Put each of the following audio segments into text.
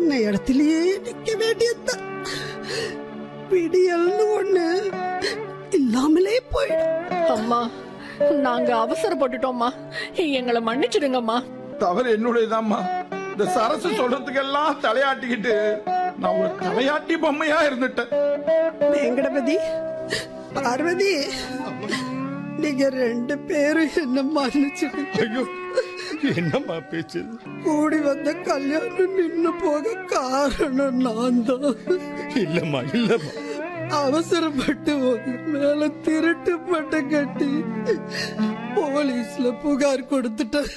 நின்ன இடத்திலேயே நிக்க வேண்டியதுதான். விடியல்னு ஒண்ணு இல்லாமலே போயிடும். அம்மா, நாங்க அவசரப்பட்டுட்டோம்மா, எங்களை மன்னிச்சிடுங்கம்மா. தவறு என்னுடையதாம்மா. இந்த சரசு சொல்றதுக்கெல்லாம் தலையாட்டிக்கிட்டு நான் ஒரு தலையாட்டி பொம்மையா இருந்துட்டேன். வெங்கடபதி, பார்வதி, நீங்க 2 பேரும் என்ன மன்னிச்சிடுங்க. ஐயோ, என்னம்மா பேச்சு? கூடி வந்த கல்யாணம் நின்னு போக காரணம் நான் தான். இல்லம்மா, இல்லம்மா. அவசரப்பட்டு உங்க மேல திருட்டு பட்டம் கட்டி போலீஸ்ல புகார் கொடுத்துட்டேன்.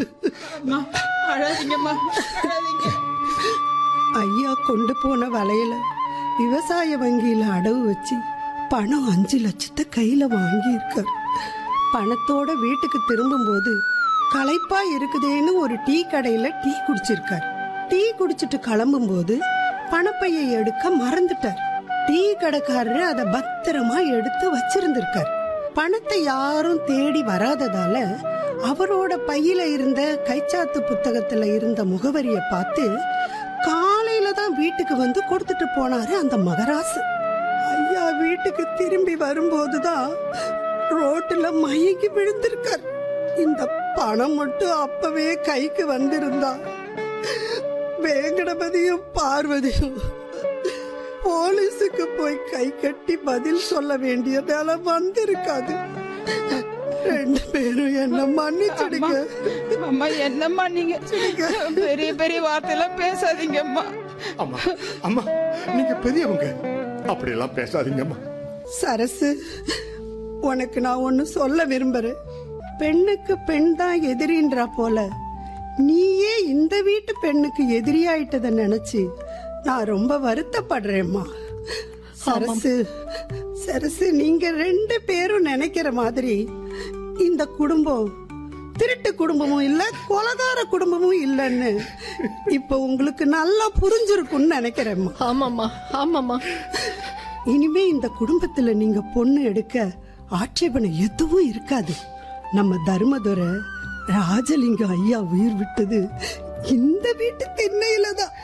ஐயா கொண்டு போன வலையில விவசாய வங்கியில அடவு வச்சு பணம் 5 லட்சத்தை கையில வாங்கி இருக்கார். பணத்தோட வீட்டுக்கு திரும்பும் போது களைப்பா இருக்குதேன்னு ஒரு டீ கடையில டீ குடிச்சிருக்கார். டீ குடிச்சிட்டு கிளம்பும் போது பணப்பையை எடுக்க மறந்துட்டார். டீ கடைக்காரரு அதை பத்திரமா எடுத்து வச்சிருந்திருக்கார். பணத்தை யாரும் தேடி வராததால அவரோட பையில இருந்த கைச்சாத்து புத்தகத்துல இருந்த முகவரிய பார்த்து காலையில தான் வீட்டுக்கு வந்து கொடுத்துட்டு போனாரு அந்த மகராசு. ஐயா வீட்டுக்கு திரும்பி வரும்போதுதான் ரோட்டுல மயங்கி விழுந்திருக்கார். இந்த பணம் மட்டும் அப்பவே கைக்கு வந்திருந்தா வேங்கடபதியும் பார்வதியும் போலீஸுக்கு போய் கை கட்டி பதில் சொல்ல வேண்டிய நிலை வந்திருக்காது. 2 பேரும் என்ன மன்னிச்சிடுங்க. அம்மா, என்னம்மா நீங்க பெரிய பெரிய வார்த்தையெல்லாம் பேசாதீங்க அம்மா. அம்மா, அம்மா, நீங்க பெரியவங்க, அப்படியெல்லாம் பேசாதீங்கம்மா. சரசு, உனக்கு நான் ஒன்னு சொல்ல விரும்புறேன். பெண்ணுக்கு பெண் தான் எதிரின்றா போல நீயே இந்த வீட்டு பெண்ணுக்கு எதிரியாயிட்டத நினைச்சு நான் ரொம்ப வருத்தப்படுறேம்மா. சரசு, சரசு, நீங்க 2 பேரும் நினைக்கிற மாதிரி இந்த குடும்பம் திருட்டு குடும்பமும் இல்ல, கொலகார குடும்பமும் இல்லன்னு இப்ப உங்களுக்கு நல்லா புரிஞ்சிருக்கும்னு நினைக்கிறேம்மா. ஆமாம்மா, ஆமாம்மா. இனிமே இந்த குடும்பத்துல நீங்க பொண்ணு எடுக்க ஆட்சேபனை எதுவும் இருக்காது. நம்ம தர்மதுரை ராஜலிங்கம் ஐயா உயிர் விட்டது இந்த வீட்டு திண்ணையில தான்.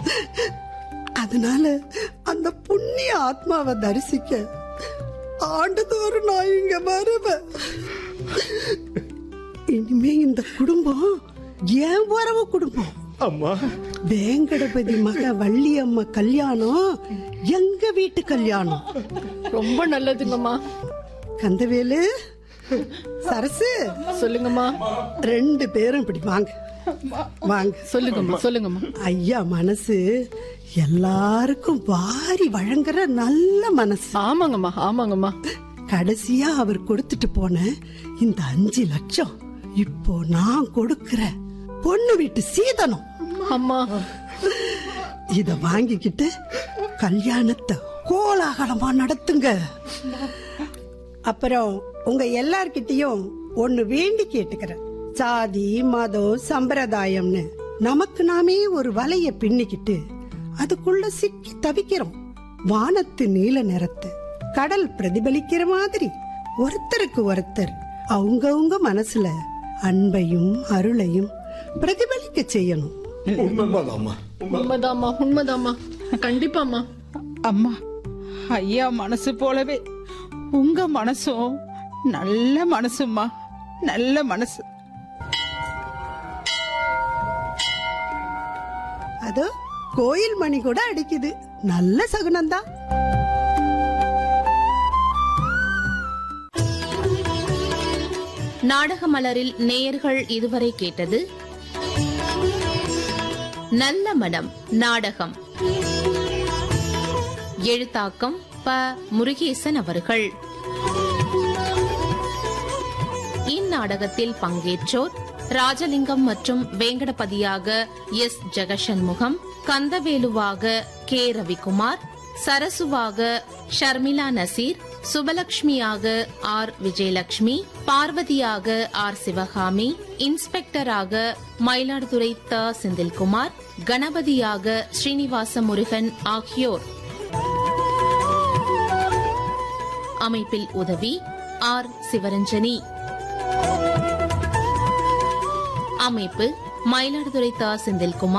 அதனால அந்த புண்ணிய ஆத்மாவை தரிசிக்க ஆண்டுதோறும் நான் இங்க வருவேன். இனிமே இந்த குடும்பம் ஏன் உறவு குடும்பம். அம்மா, வேங்கடபதி மக வள்ளி அம்மா கல்யாணம் எங்க வீட்டு கல்யாணம். ரொம்ப நல்லதுங்கம்மா. கந்தவேலு, சரசு, சொல்லுங்கம்மா. 2 பேரும் இப்படி வாங்க, வாங்க. சொல்லுங்கம்மா, சொல்லுங்கம்மா. ஐயா மனசு எல்லாருக்கும் வாரி வழங்குற நல்ல மனசு. ஆமாங்கம்மா, ஆமாங்கம்மா. கடைசியா அவர் கொடுத்துட்டு போன இந்த 5 லட்சம் இப்போ நான் கொடுக்கிற பொண்ணு வீட்டு சீதனம். அம்மா, இத வாங்கிக்கிட்டு கல்யாணத்தை கோலாகலமா நடத்துங்க. அப்புறம் உங்க எல்லார்கிட்டயும் ஒண்ணு வேண்டி கேட்டுக்கிறேன். சாதி மதம் சம்பிரதாயம்னு நமக்கு நாமே ஒரு வலைய பின்னிக்கிட்டு அதுக்குள்ள சிக்கி தவிக்கிறோம். வானத்து நீல நிறத்தை கடல் பிரதிபலிக்கிற மாதிரி ஒருத்தருக்கு ஒருத்தர் அவங்கவுங்க மனசுல அன்பையும் அருளையும் பிரதிபலிக்க செய்யணும். உண்மைதாம்மா, உண்மைதாம்மா, உண்மைதாம்மா. கண்டிப்பாம்மா. அம்மா, ஐயா மனசு போலவே உங்க மனசும் நல்ல மனசுமா, நல்ல மனசு. அதோ கோயில் மணி கூட அடிக்குது. நல்ல சகுனம்தான். நாடக மலரில் நேயர்கள் இதுவரை கேட்டது நல்ல மனம் நாடகம். எழுத்தாக்கம் ப. முருகேசன் அவர்கள். இந்நாடகத்தில் பங்கேற்றோர் ராஜலிங்கம் மற்றும் வேங்கடபதியாக S. Jegashanmugam, கந்தவேலுவாக K. Ravikumar, சரசுவாக Sharmila Nazeer, சுபலட்சுமியாக R. Vijayalakshmi, பார்வதியாக R. Sivakami, இன்ஸ்பெக்டராக Mayiladuthurai த. செந்தில்குமார், கணபதியாக ஸ்ரீனிவாச முருகன் ஆகியோர். அமைப்பில் உதவி ஆர். சிவரஞ்சனி. அமைப்பு மயிலாடுதுறை த. செந்தில்குமார்,